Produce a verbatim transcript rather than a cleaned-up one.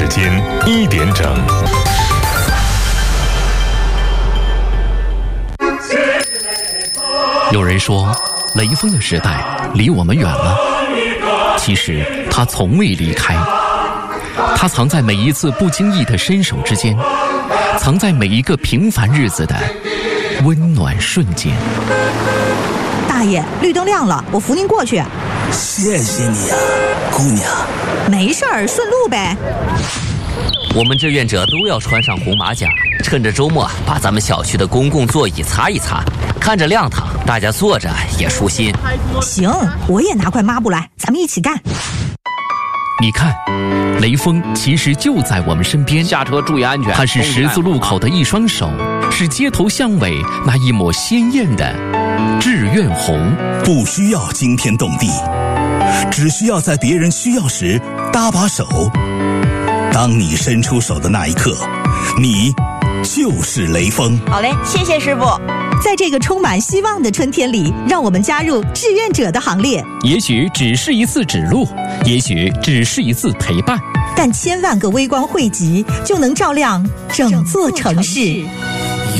时间一点整。 有人说，雷锋的时代离我们远了，其实他从未离开，他藏在每一次不经意的伸手之间，藏在每一个平凡日子的温暖瞬间。 大爷，绿灯亮了，我扶您过去。 谢谢你呀、啊，姑娘。 没事儿，顺路呗。 我们志愿者都要穿上红马甲，趁着周末把咱们小区的公共座椅擦一擦，看着亮堂，大家坐着也舒心。 行，我也拿块抹布来，咱们一起干。 你看，雷锋其实就在我们身边， 下车注意安全。 他是十字路口的一双手，是街头巷尾那一抹鲜艳的志愿红。 不需要惊天动地，只需要在别人需要时搭把手。当你伸出手的那一刻，你就是雷锋。 好嘞，谢谢师傅。 在这个充满希望的春天里，让我们加入志愿者的行列。 也许只是一次指路，也许只是一次陪伴， 但千万个微光汇集，就能照亮整座城市。